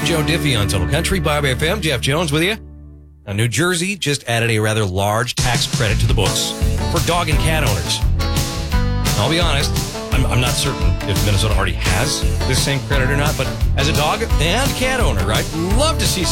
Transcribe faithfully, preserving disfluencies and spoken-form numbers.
Joe Diffie on Total Country, Bob F M. Jeff Jones with you. Now, New Jersey just added a rather large tax credit to the books for dog and cat owners. I'll be honest, I'm, I'm not certain if Minnesota already has this same credit or not, but as a dog and cat owner, I'd love to see